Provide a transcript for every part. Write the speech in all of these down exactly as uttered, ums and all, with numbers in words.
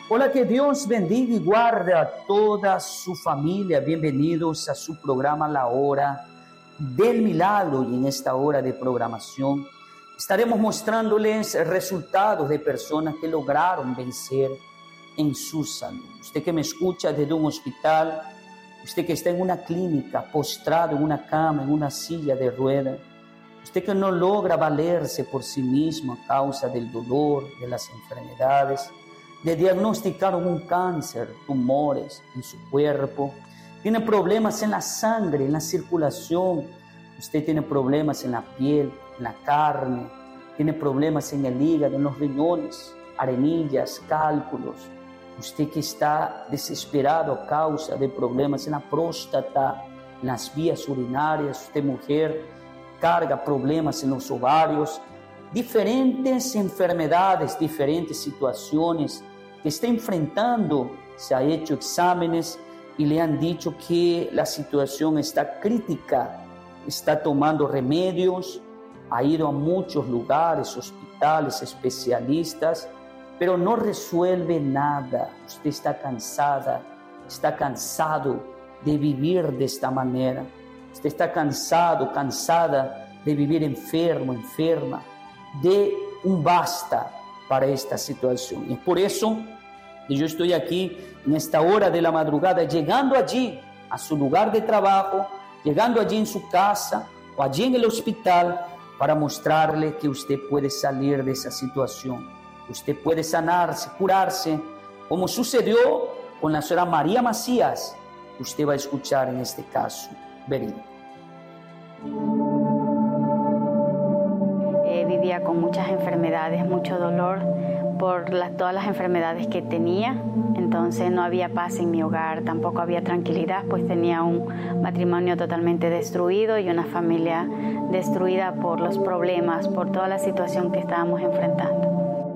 Hola, que Dios bendiga y guarde a toda su familia. Bienvenidos a su programa La Hora del Milagro, y en esta hora de programación estaremos mostrándoles resultados de personas que lograron vencer en su salud. Usted que me escucha desde un hospital, usted que está en una clínica, postrado en una cama, en una silla de ruedas, usted que no logra valerse por sí mismo a causa del dolor, de las enfermedades, le diagnosticaron un cáncer, tumores en su cuerpo, tiene problemas en la sangre, en la circulación, usted tiene problemas en la piel, en la carne, tiene problemas en el hígado, en los riñones, arenillas, cálculos, usted que está desesperado a causa de problemas en la próstata, en las vías urinarias, usted mujer, carga problemas en los ovarios, diferentes enfermedades, diferentes situaciones que está enfrentando. Se ha hecho exámenes y le han dicho que la situación está crítica, está tomando remedios, ha ido a muchos lugares, hospitales, especialistas, pero no resuelve nada. Usted está cansada, está cansado de vivir de esta manera. Usted está cansado, cansada de vivir enfermo, enferma, de un basta para esta situación. Y es por eso que yo estoy aquí en esta hora de la madrugada, llegando allí a su lugar de trabajo, llegando allí en su casa o allí en el hospital, para mostrarle que usted puede salir de esa situación. Usted puede sanarse, curarse, como sucedió con la señora María Macías. Usted va a escuchar en este caso verídico. Eh, vivía con muchas enfermedades, mucho dolor por las, todas las enfermedades que tenía. Entonces no había paz en mi hogar, tampoco había tranquilidad, pues tenía un matrimonio totalmente destruido y una familia destruida por los problemas, por toda la situación que estábamos enfrentando.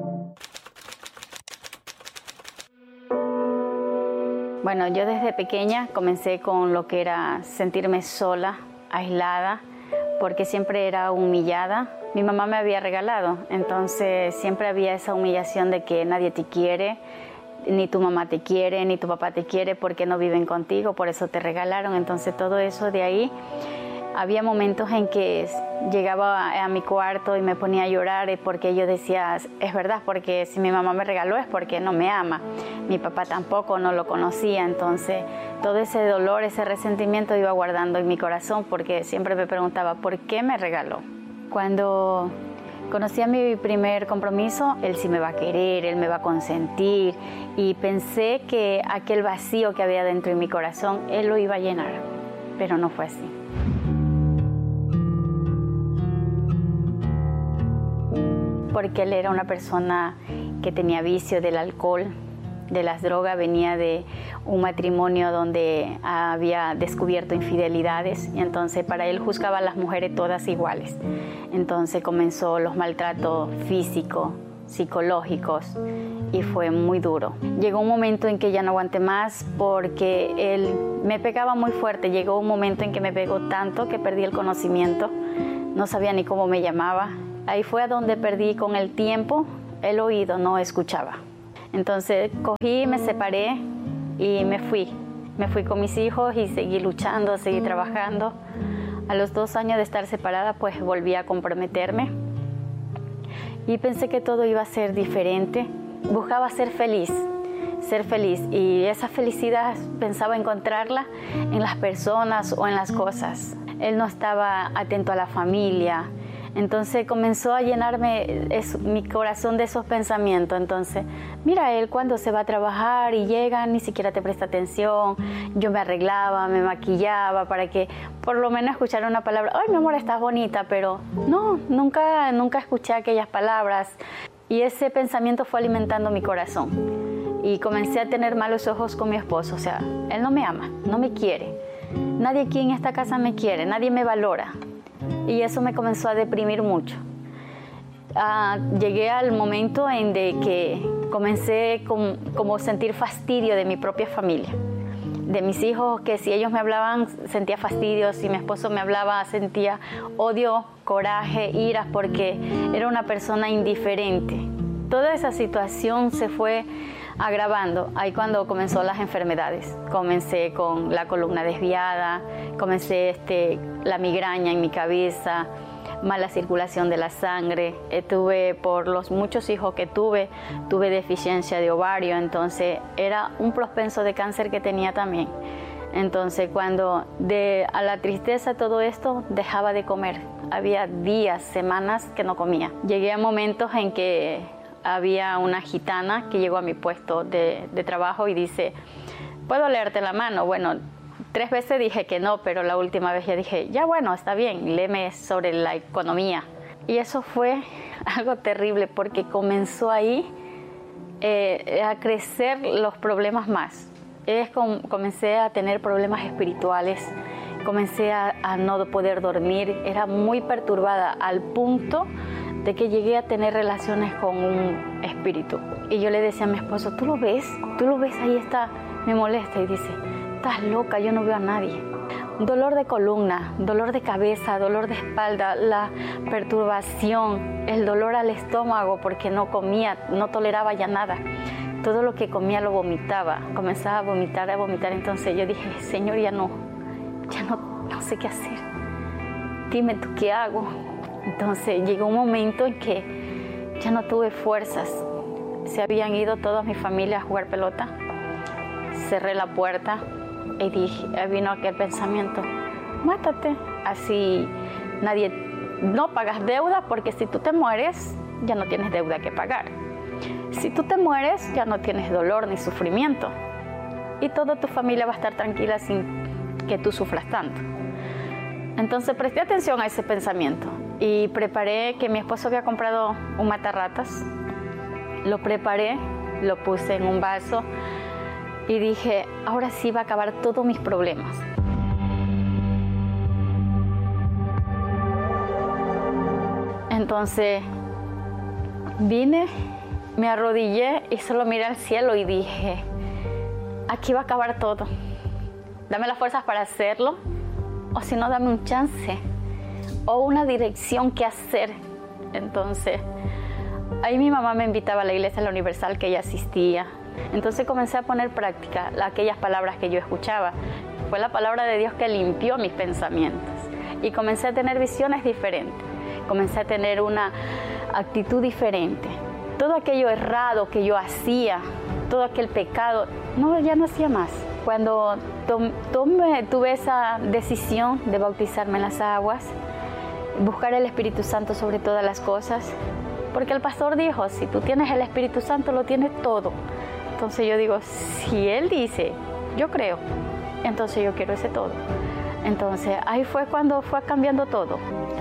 Bueno, yo desde pequeña comencé con lo que era sentirme sola, aislada, porque siempre era humillada. Mi mamá me había regalado, entonces siempre había esa humillación de que nadie te quiere, ni tu mamá te quiere, ni tu papá te quiere porque no viven contigo, por eso te regalaron. Entonces todo eso de ahí, había momentos en que llegaba a mi cuarto y me ponía a llorar porque yo decía, es verdad, porque si mi mamá me regaló es porque no me ama, mi papá tampoco, no lo conocía. Entonces todo ese dolor, ese resentimiento iba guardando en mi corazón, porque siempre me preguntaba, ¿por qué me regaló? Cuando conocí a mi primer compromiso, él sí me va a querer, él me va a consentir, y pensé que aquel vacío que había dentro de mi corazón, él lo iba a llenar, pero no fue así. Porque él era una persona que tenía vicio del alcohol, de las drogas, venía de un matrimonio donde había descubierto infidelidades, y entonces para él juzgaba a las mujeres todas iguales. Entonces comenzó los maltratos físicos, psicológicos, y fue muy duro. Llegó un momento en que ya no aguanté más, porque él me pegaba muy fuerte. Llegó un momento en que me pegó tanto que perdí el conocimiento, no sabía ni cómo me llamaba. Ahí fue a donde perdí con el tiempo el oído, no escuchaba. Entonces cogí, me separé y me fui. Me fui con mis hijos y seguí luchando, seguí trabajando. A los dos años de estar separada, pues volví a comprometerme. Y pensé que todo iba a ser diferente. Buscaba ser feliz, ser feliz. Y esa felicidad pensaba encontrarla en las personas o en las cosas. Él no estaba atento a la familia. Entonces comenzó a llenarme es, mi corazón de esos pensamientos. Entonces, mira, él cuando se va a trabajar y llega, ni siquiera te presta atención. Yo me arreglaba, me maquillaba para que por lo menos escuchara una palabra. Ay, mi amor, estás bonita, pero no, nunca, nunca escuché aquellas palabras. Y ese pensamiento fue alimentando mi corazón. Y comencé a tener malos ojos con mi esposo. O sea, él no me ama, no me quiere. Nadie aquí en esta casa me quiere, nadie me valora. Y eso me comenzó a deprimir mucho. Uh, llegué al momento en de que comencé con, como sentir fastidio de mi propia familia. De mis hijos, que si ellos me hablaban sentía fastidio, si mi esposo me hablaba sentía odio, coraje, ira, porque era una persona indiferente. Toda esa situación se fue agravando. Ahí cuando comenzó las enfermedades. Comencé con la columna desviada, comencé este, la migraña en mi cabeza, mala circulación de la sangre. Eh, tuve, por los muchos hijos que tuve, tuve deficiencia de ovario, entonces era un propenso de cáncer que tenía también. Entonces cuando de a la tristeza todo esto, dejaba de comer. Había días, semanas que no comía. Llegué a momentos en que había una gitana que llegó a mi puesto de, de trabajo y dice, ¿puedo leerte la mano? Bueno, tres veces dije que no, pero la última vez ya dije, ya bueno, está bien, léeme sobre la economía. Y eso fue algo terrible porque comenzó ahí eh, a crecer los problemas más. Es como, comencé a tener problemas espirituales, comencé a, a no poder dormir, era muy perturbada al punto de que llegué a tener relaciones con un espíritu. Y yo le decía a mi esposo, ¿tú lo ves? ¿Tú lo ves? Ahí está, me molesta. Y dice, estás loca, yo no veo a nadie. Dolor de columna, dolor de cabeza, dolor de espalda, la perturbación, el dolor al estómago porque no comía, no toleraba ya nada. Todo lo que comía lo vomitaba, comenzaba a vomitar, a vomitar. Entonces yo dije, Señor, ya no, ya no, no sé qué hacer. Dime tú qué hago. Entonces llegó un momento en que ya no tuve fuerzas. Se habían ido toda mi familia a jugar pelota. Cerré la puerta y dije, vino aquel pensamiento, mátate. Así nadie, no pagas deuda porque si tú te mueres, ya no tienes deuda que pagar. Si tú te mueres, ya no tienes dolor ni sufrimiento. Y toda tu familia va a estar tranquila sin que tú sufras tanto. Entonces presté atención a ese pensamiento y preparé, que mi esposo había comprado un matarratas. Lo preparé, lo puse en un vaso y dije, ahora sí va a acabar todos mis problemas. Entonces vine, me arrodillé y solo miré al cielo y dije, aquí va a acabar todo. Dame las fuerzas para hacerlo, o si no, dame un chance o una dirección que hacer. Entonces, ahí mi mamá me invitaba a la iglesia de la Universal que ella asistía. Entonces comencé a poner práctica aquellas palabras que yo escuchaba. Fue la palabra de Dios que limpió mis pensamientos y comencé a tener visiones diferentes. Comencé a tener una actitud diferente. Todo aquello errado que yo hacía, todo aquel pecado, no, ya no hacía más. Cuando tom, tomé, tuve esa decisión de bautizarme en las aguas, buscar el Espíritu Santo sobre todas las cosas, porque el pastor dijo, si tú tienes el Espíritu Santo, lo tienes todo. Entonces yo digo, si Él dice, yo creo, entonces yo quiero ese todo. Entonces ahí fue cuando fue cambiando todo.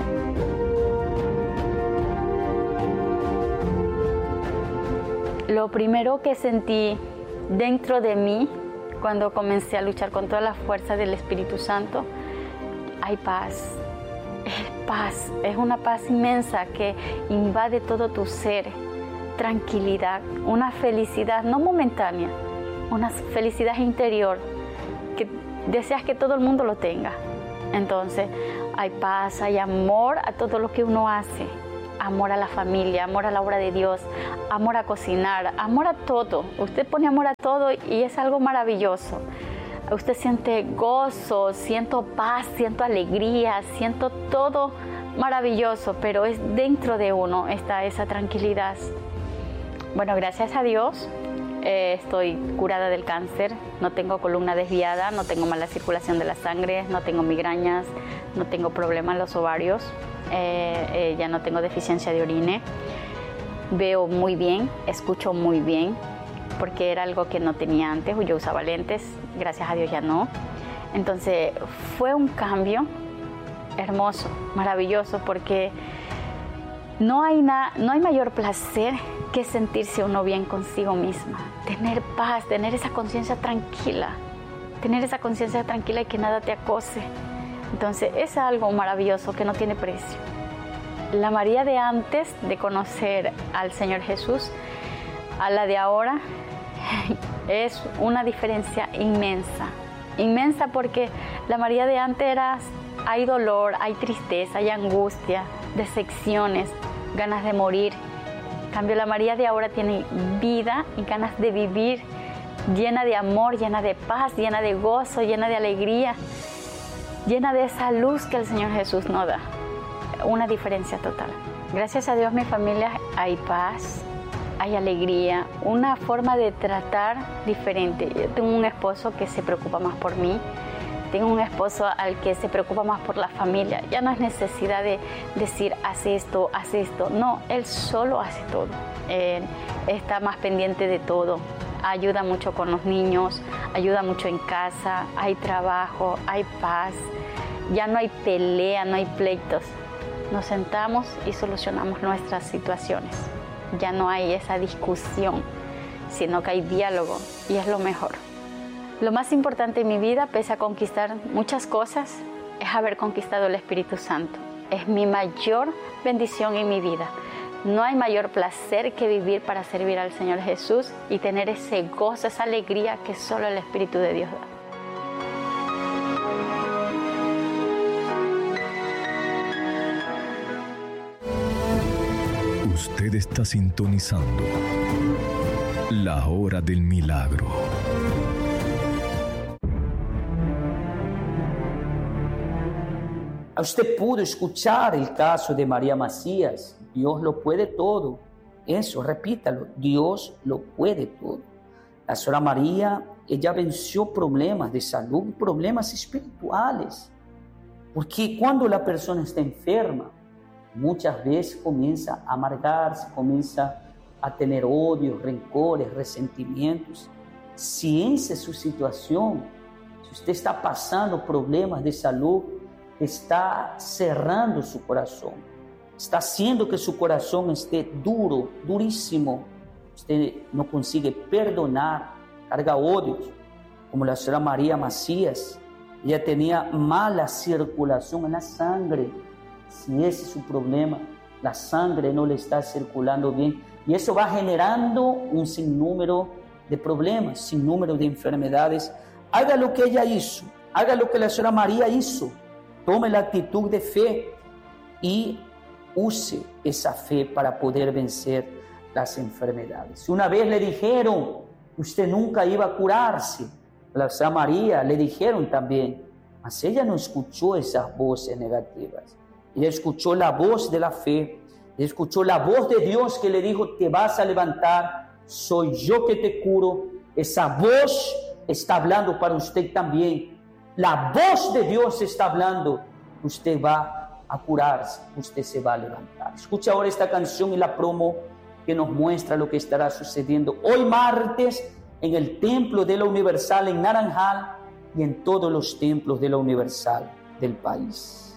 Lo primero que sentí dentro de mí, cuando comencé a luchar con toda la fuerza del Espíritu Santo, hay paz. Es paz, es una paz inmensa que invade todo tu ser. Tranquilidad, una felicidad no momentánea, una felicidad interior que deseas que todo el mundo lo tenga. Entonces hay paz, hay amor a todo lo que uno hace. Amor a la familia, amor a la obra de Dios, amor a cocinar, amor a todo. Usted pone amor a todo y es algo maravilloso. Usted siente gozo, siento paz, siento alegría, siento todo maravilloso, pero es dentro de uno está esa tranquilidad. Bueno, gracias a Dios eh, estoy curada del cáncer, no tengo columna desviada, no tengo mala circulación de la sangre, no tengo migrañas, no tengo problemas en los ovarios. Eh, eh, ya no tengo deficiencia de orina, veo muy bien, escucho muy bien, porque era algo que no tenía antes, yo usaba lentes, gracias a Dios ya no. Entonces fue un cambio hermoso, maravilloso, porque no hay, na, no hay mayor placer que sentirse uno bien consigo misma, tener paz, tener esa conciencia tranquila, tener esa conciencia tranquila y que nada te acose. Entonces es algo maravilloso que no tiene precio. La María de antes de conocer al Señor Jesús a la de ahora es una diferencia inmensa, inmensa porque la María de antes era, hay dolor, hay tristeza, hay angustia, decepciones, ganas de morir. En cambio, la María de ahora tiene vida y ganas de vivir, llena de amor, llena de paz, llena de gozo, llena de alegría, llena de esa luz que el Señor Jesús nos da. Una diferencia total. Gracias a Dios, mi familia, hay paz, hay alegría, una forma de tratar diferente. Yo tengo un esposo que se preocupa más por mí, tengo un esposo al que se preocupa más por la familia. Ya no es necesidad de decir, haz esto, haz esto. No, él solo hace todo. Él está más pendiente de todo. Ayuda mucho con los niños, ayuda mucho en casa, hay trabajo, hay paz. Ya no hay pelea, no hay pleitos. Nos sentamos y solucionamos nuestras situaciones. Ya no hay esa discusión, sino que hay diálogo y es lo mejor. Lo más importante en mi vida, pese a conquistar muchas cosas, es haber conquistado el Espíritu Santo. Es mi mayor bendición en mi vida. No hay mayor placer que vivir para servir al Señor Jesús y tener ese gozo, esa alegría que solo el Espíritu de Dios da. Usted está sintonizando La Hora del Milagro. Usted pudo escuchar el caso de María Macías. Dios lo puede todo. Eso, repítalo. Dios lo puede todo. La señora María, ella venció problemas de salud, problemas espirituales. Porque cuando la persona está enferma, muchas veces comienza a amargarse, comienza a tener odios, rencores, resentimientos. Si esa es su situación, si usted está pasando problemas de salud, está cerrando su corazón, está haciendo que su corazón esté duro, durísimo. Usted no consigue perdonar, carga odios, como la señora María Macías. Ella tenía mala circulación en la sangre. Si ese es su problema, la sangre no le está circulando bien, y eso va generando un sinnúmero de problemas, sinnúmero de enfermedades. Haga lo que ella hizo, haga lo que la señora María hizo. Tome la actitud de fe y use esa fe para poder vencer las enfermedades. Una vez le dijeron que usted nunca iba a curarse. A la señora María le dijeron también, mas ella no escuchó esas voces negativas. Ella escuchó la voz de la fe, ella escuchó la voz de Dios que le dijo, te vas a levantar, soy yo que te curo. Esa voz está hablando para usted también. La voz de Dios está hablando. Usted va a curarse, usted se va a levantar. Escucha ahora esta canción y la promo que nos muestra lo que estará sucediendo hoy martes en el Templo de la Universal en Naranjal y en todos los templos de la Universal del país.